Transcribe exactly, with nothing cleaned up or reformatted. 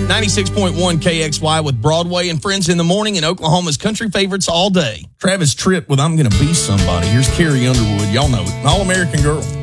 ninety-six point one K X Y with Broadway and Friends in the Morning and Oklahoma's country favorites all day. Travis Tritt with I'm Gonna Be Somebody. Here's Carrie Underwood. Y'all know it. An All-American Girl.